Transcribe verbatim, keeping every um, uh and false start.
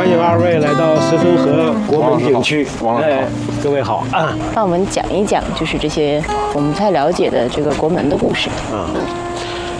欢迎二位来到石村河国门景区。 王老师好， 各位好啊。 帮我们讲一讲，就是这些我们不太了解的这个国门的故事。 啊，